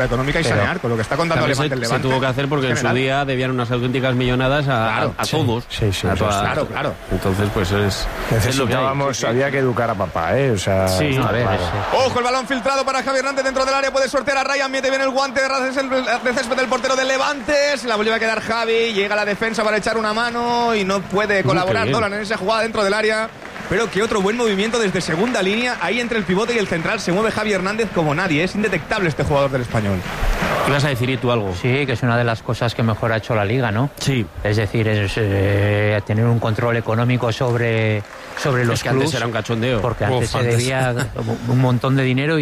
económica y sanear, con lo que está contando el Levante. Se tuvo que hacer porque en su día debían unas auténticas millonadas a todos. Sí, claro. Entonces, pues necesitábamos, había que educar a papá, o sea... Sí, a ver. Ojo, el balón filtrado para Javi Hernández dentro del área, puede sortear a Ryan, mete bien el guante de césped del portero del Levante, se la vuelve a quedar Javi, llega a la defensa para echar una mano y no puede colaborar Dolan en esa jugada dentro del área. Pero que otro buen movimiento desde segunda línea, ahí entre el pivote y el central se mueve Javi Hernández como nadie, es indetectable este jugador del Español. ¿Qué vas a decir tú algo? Sí, que es una de las cosas que mejor ha hecho la Liga, ¿no? Sí. Es decir, tener un control económico sobre los es que clubs. Antes era un cachondeo. Porque antes se debía un montón de dinero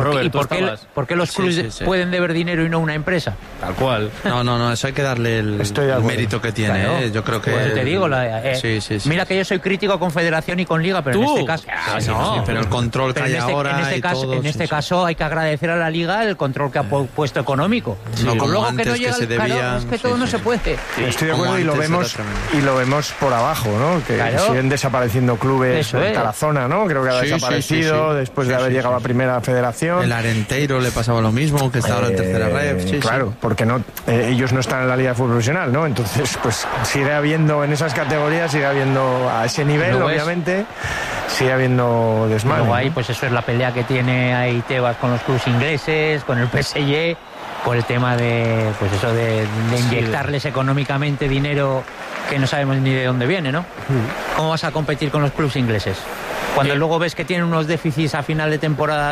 ¿por qué los clubs pueden deber dinero y no una empresa? Tal cual. No, eso hay que darle el mérito que tiene. Claro. Yo creo que... Pues te digo, mira que yo soy crítico con Federación y con Liga, pero en este caso... Sí, pero el control que hay ahora en este caso hay que agradecer a la Liga el control que ha puesto económico. No como luego antes, que no llega se debía... Claro, es que todo no se puede. Estoy de acuerdo, y lo vemos por abajo, ¿no? Que siguen desapareciendo clubes en Tarazona, ¿no? Creo que ha desaparecido después de haber llegado a Primera Federación. El Arenteiro le pasaba lo mismo, que está ahora en Tercera Ref. Claro, porque ellos no están en la Liga de Fútbol Profesional, ¿no? Entonces, pues sigue habiendo en esas categorías, sigue habiendo a ese nivel, obviamente, sigue habiendo desmadre. Luego ahí, pues eso es la pelea que tiene ahí Tebas con los clubes ingleses, con el PSG, por el tema de inyectarles económicamente dinero que no sabemos ni de dónde viene, ¿no? ¿Cómo vas a competir con los clubes ingleses? Cuando luego ves que tienen unos déficits a final de temporada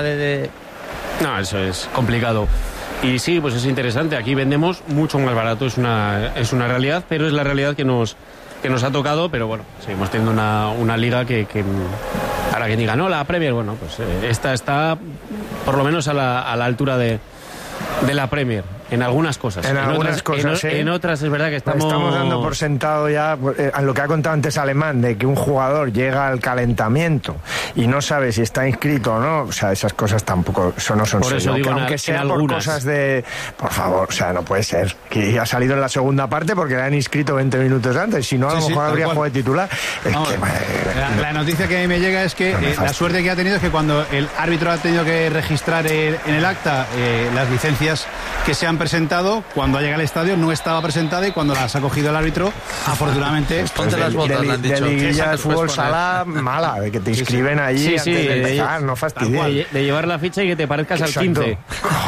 No, eso es complicado. Y sí, pues es interesante. Aquí vendemos mucho más barato, es una realidad, pero es la realidad que nos ha tocado. Pero bueno, seguimos teniendo una liga que ahora que diga, no, la Premier, bueno, pues esta está por lo menos a la altura de la Premier. En algunas cosas. En otras es verdad que estamos dando por sentado ya lo que ha contado antes Alemán, de que un jugador llega al calentamiento y no sabe si está inscrito o no. O sea, esas cosas tampoco no son por eso digo, aunque sea por cosas de... Por favor, o sea, no puede ser. Que ha salido en la segunda parte porque le han inscrito 20 minutos antes. Si no, a lo mejor habría jugado de titular. La noticia que me llega es que la suerte que ha tenido es que cuando el árbitro ha tenido que registrar en el acta las licencias que se han presentado, cuando ha llegado al estadio no estaba presentada, y cuando las ha cogido el árbitro, afortunadamente... Ponte las botas, le han dicho. De liguilla de fútbol sala mala, de que te inscriben allí antes de empezar, no fastidies. De llevar la ficha y que te parezcas al 15.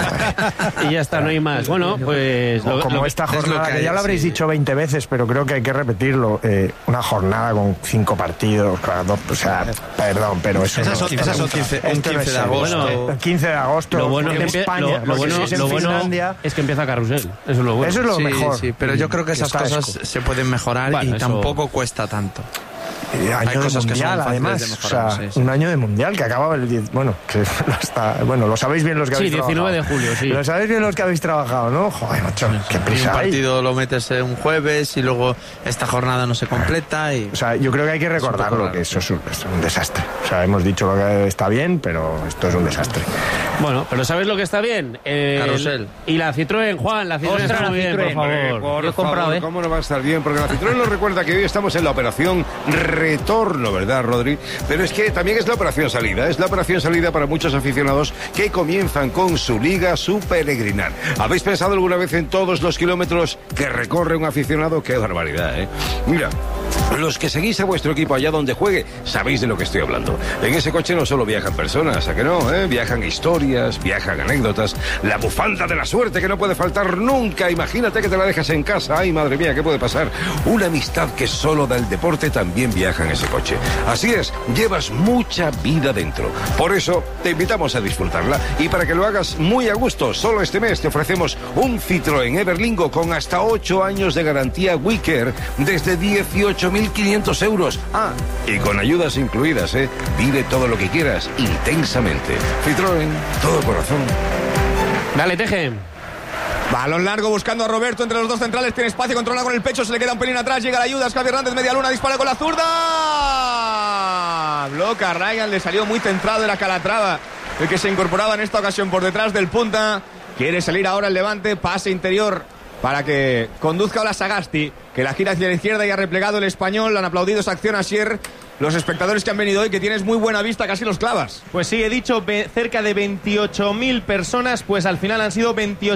Y ya está, no hay más. Bueno, pues... Como esta jornada, que ya lo habréis dicho 20 veces, pero creo que hay que repetirlo. Una jornada con 5 partidos, o sea, perdón, pero eso es un 15 de agosto. El 15 de agosto, lo bueno en España. Lo bueno es que empieza Carrusel. Eso es lo bueno. Eso es lo mejor. Sí, pero yo creo que esas cosas se pueden mejorar y tampoco cuesta tanto. Año de mundial, además, o sea, un año de mundial que acaba el 10. Bueno, que lo sabéis bien los que habéis trabajado. 19 de julio, sí. Lo sabéis bien los que habéis trabajado, ¿no? Joder, macho, qué prisa. Un partido lo metes un jueves y luego esta jornada no se completa. O sea, yo creo que hay que recordarlo, que eso es un desastre. O sea, hemos dicho lo que está bien, pero esto es un desastre. Bueno, pero ¿sabes lo que está bien? Carrusel. Y la Citroën, Juan, la Citroën está muy bien, por favor. Yo he comprado, ¿cómo no va a estar bien? Porque la Citroën nos recuerda que hoy estamos en la operación retorno, ¿verdad, Rodri? Pero es que también es la operación salida. Es la operación salida para muchos aficionados que comienzan con su liga, su peregrinar. ¿Habéis pensado alguna vez en todos los kilómetros que recorre un aficionado? ¡Qué barbaridad, eh! Mira, los que seguís a vuestro equipo allá donde juegue, sabéis de lo que estoy hablando. En ese coche no solo viajan personas, ¿a que no? Viajan historias, viajan anécdotas, la bufanda de la suerte que no puede faltar nunca. Imagínate que te la dejas en casa. ¡Ay, madre mía, qué puede pasar! Una amistad que solo da el deporte también viaja en ese coche. Así es, llevas mucha vida dentro. Por eso te invitamos a disfrutarla. Y para que lo hagas muy a gusto, solo este mes te ofrecemos un Citroën Everlingo con hasta 8 años de garantía WeCare desde 18.500 euros. Ah, y con ayudas incluidas, ¿eh? Vive todo lo que quieras intensamente. Citroën, todo corazón. Dale, Teje. Balón largo buscando a Roberto entre los dos centrales, tiene espacio, controla con el pecho, se le queda un pelín atrás, llega la ayuda, Javi Hernández, media luna, dispara con la zurda. Bloca Ryan, le salió muy centrado, era Calatrava el que se incorporaba en esta ocasión por detrás del punta. Quiere salir ahora el Levante, pase interior para que conduzca ahora Sagasti, que la gira hacia la izquierda y ha replegado el español. Han aplaudido esa acción Asier los espectadores que han venido hoy, que tienes muy buena vista, casi los clavas. Pues sí, he dicho cerca de 28.000 personas, pues al final han sido